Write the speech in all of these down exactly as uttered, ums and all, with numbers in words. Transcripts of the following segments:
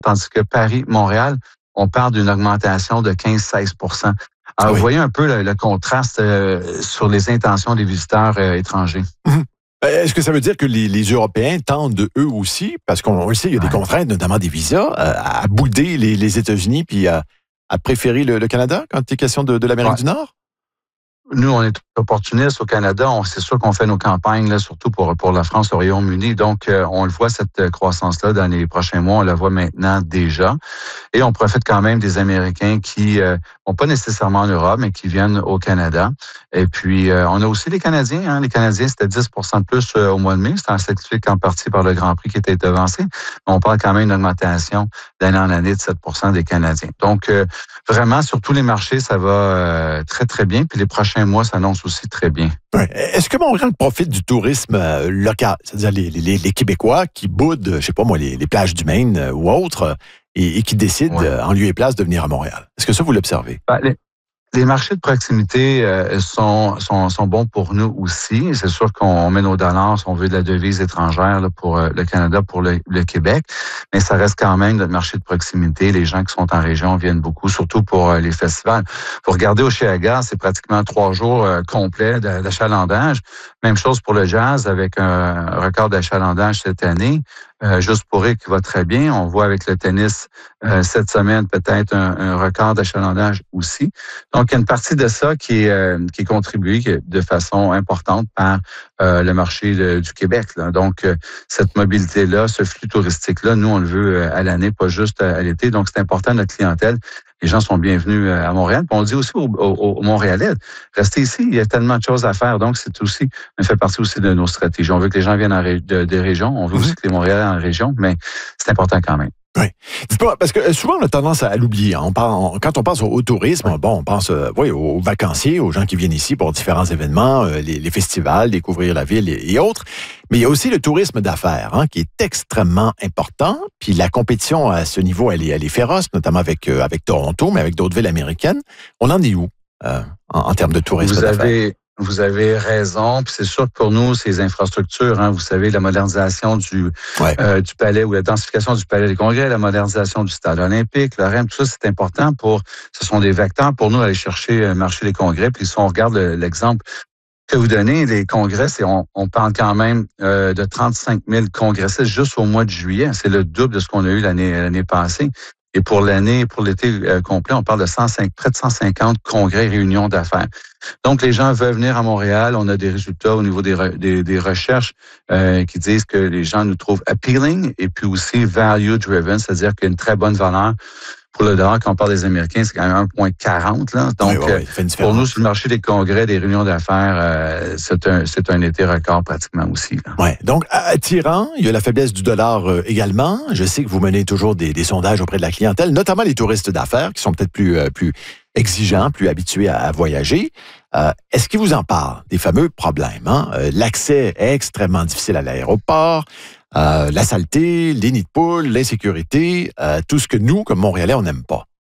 tandis que Paris, Montréal, on parle d'une augmentation de quinze à seize pour cent. Alors, oui. Vous voyez un peu le, le contraste euh, sur les intentions des visiteurs euh, étrangers. Mmh. Est-ce que ça veut dire que les, les Européens tendent eux aussi, parce qu'on le sait, il y a des ouais. contraintes, notamment des visas, à, à bouder les, les États-Unis puis à, à préférer le, le Canada quand il est question de, de l'Amérique ouais. du Nord? Nous, on est opportunistes au Canada. On, c'est sûr qu'on fait nos campagnes, là, surtout pour, pour la France, au Royaume-Uni. Donc, euh, on le voit, cette croissance-là, dans les prochains mois. On la voit maintenant déjà. Et on profite quand même des Américains qui euh, sont pas nécessairement en Europe, mais qui viennent au Canada. Et puis, euh, on a aussi les Canadiens. Hein. Les Canadiens, c'était dix pour cent de plus euh, au mois de mai. Ça s'explique en partie par le Grand Prix qui était avancé. On parle quand même d'une augmentation d'année en année de sept pour cent des Canadiens. Donc, euh, vraiment, sur tous les marchés, ça va euh, très, très bien. Puis les prochains mois s'annoncent aussi très bien. Ouais. Est-ce que Montréal profite du tourisme euh, local? C'est-à-dire les, les, les Québécois qui boudent, je sais pas moi, les, les plages du Maine euh, ou autres, et, et qui décident, ouais. euh, en lieu et place, de venir à Montréal. Est-ce que ça, vous l'observez? Ben, les... Les marchés de proximité euh, sont, sont, sont bons pour nous aussi. C'est sûr qu'on met nos dollars, si on veut, de la devise étrangère là, pour euh, le Canada, pour le, le Québec, mais ça reste quand même notre marché de proximité. Les gens qui sont en région viennent beaucoup, surtout pour euh, les festivals. Pour regarder au Chiaga, c'est pratiquement trois jours euh, complets d'achalandage. Même chose pour le jazz, avec un record d'achalandage cette année. Euh, juste pour rire qui va très bien. On voit avec le tennis euh, cette semaine peut-être un, un record d'achalandage aussi. Donc, il y a une partie de ça qui est, euh, qui est contribuée de façon importante par euh, le marché de, du Québec. Là. Donc, euh, cette mobilité-là, ce flux touristique-là, nous, on le veut à l'année, pas juste à, à l'été. Donc, c'est important, notre clientèle. Les gens sont bienvenus à Montréal. Puis on le dit aussi aux, aux, aux Montréalais, restez ici, il y a tellement de choses à faire. Donc, c'est aussi, ça fait partie aussi de nos stratégies. On veut que les gens viennent en ré, de, des régions. On veut mmh. aussi que les Montréalais en région, mais c'est important quand même. Oui. Dites-moi, parce que souvent, on a tendance à l'oublier. On parle, on, quand on pense au, au tourisme, oui. bon, on pense euh, oui, aux vacanciers, aux gens qui viennent ici pour différents événements, euh, les, les festivals, découvrir la ville et, et autres. Mais il y a aussi le tourisme d'affaires, hein, qui est extrêmement important. Puis la compétition à ce niveau, elle est, elle est féroce, notamment avec, euh, avec Toronto, mais avec d'autres villes américaines. On en est où euh, en, en termes de tourisme Vous d'affaires? Avez... Vous avez raison. Puis c'est sûr que pour nous, ces infrastructures, hein, vous savez, la modernisation du, ouais. euh, du palais ou la densification du palais des congrès, la modernisation du stade olympique, le R E M, tout ça, c'est important pour, ce sont des vecteurs pour nous aller chercher le marché des congrès. Puis si on regarde le, l'exemple que vous donnez, les congrès, c'est, on, on parle quand même euh, de trente-cinq mille congressistes juste au mois de juillet. C'est le double de ce qu'on a eu l'année, l'année passée. Et pour l'année, pour l'été euh, complet, on parle de cent cinq, près de cent cinquante congrès et réunions d'affaires. Donc, les gens veulent venir à Montréal. On a des résultats au niveau des, des, des recherches euh, qui disent que les gens nous trouvent appealing et puis aussi value-driven, c'est-à-dire qu'il y a une très bonne valeur. Pour le dollar, quand on parle des Américains, c'est quand même un virgule quarante. Là. Donc, oui, oui, oui, pour nous, sur le marché des congrès, des réunions d'affaires, euh, c'est, un, c'est un été record pratiquement aussi. Oui, donc attirant, il y a la faiblesse du dollar euh, également. Je sais que vous menez toujours des, des sondages auprès de la clientèle, notamment les touristes d'affaires qui sont peut-être plus, euh, plus exigeants, plus habitués à, à voyager. Euh, est-ce qu'ils vous en parlent, des fameux problèmes? Hein? Euh, l'accès est extrêmement difficile à l'aéroport. Euh, la saleté, les nids de poules, l'insécurité, euh, tout ce que nous, comme Montréalais, on n'aime pas.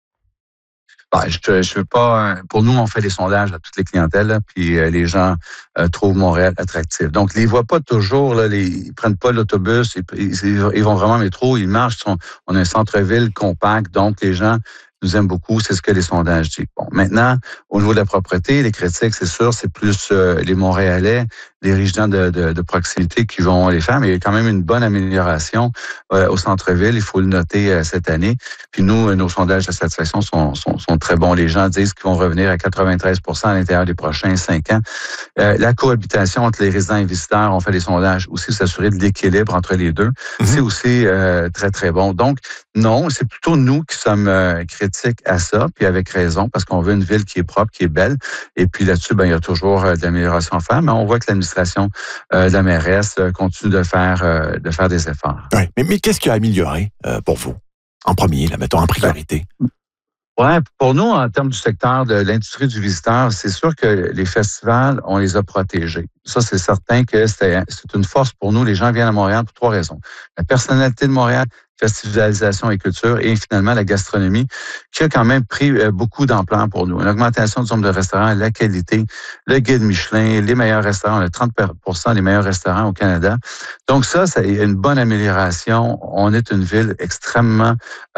Ben, je je veux pas. Pour nous, on fait des sondages à toutes les clientèles, là, puis euh, les gens euh, trouvent Montréal attractif. Donc, ils les voient pas toujours. Là, les, ils prennent pas l'autobus, ils, ils, ils vont vraiment en métro, ils marchent. Ils sont, on a un centre-ville compact, donc les gens nous aiment beaucoup. C'est ce que les sondages disent. Bon, maintenant, au niveau de la propreté, les critiques, c'est sûr, c'est plus euh, les Montréalais, les résidents de, de, de proximité qui vont les faire, mais il y a quand même une bonne amélioration euh, au centre-ville, il faut le noter euh, cette année. Puis nous, nos sondages de satisfaction sont, sont, sont très bons. Les gens disent qu'ils vont revenir à quatre-vingt-treize pour cent à l'intérieur des prochains cinq ans. Euh, la cohabitation entre les résidents et les visiteurs, on fait des sondages aussi, s'assurer de l'équilibre entre les deux. Mm-hmm. C'est aussi euh, très, très bon. Donc, non, c'est plutôt nous qui sommes euh, critiques à ça, puis avec raison, parce qu'on veut une ville qui est propre, qui est belle. Et puis là-dessus, ben, il y a toujours euh, de l'amélioration à faire, mais on voit que l'administration euh, de la mairesse euh, continue de faire, euh, de faire des efforts. Oui, mais, mais qu'est-ce qui a amélioré euh, pour vous? En premier, là, mettons, en priorité. Ben, oui, pour nous, en termes du secteur de l'industrie du visiteur, c'est sûr que les festivals, on les a protégés. Ça, c'est certain que c'est, c'est une force pour nous. Les gens viennent à Montréal pour trois raisons. La personnalité de Montréal, festivalisation et culture, et finalement la gastronomie, qui a quand même pris beaucoup d'ampleur pour nous. Une augmentation du nombre de restaurants, la qualité, le guide Michelin, les meilleurs restaurants, on a trente pour cent des meilleurs restaurants au Canada. Donc ça, c'est une bonne amélioration. On est une ville extrêmement